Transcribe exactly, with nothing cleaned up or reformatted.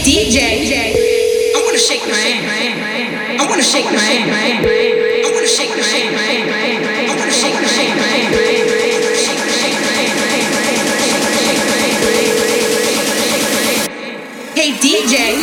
D J, I wanna shake my hand. I wanna shake my hand. I wanna shake my hand. I wanna shake my hand. Hey D J.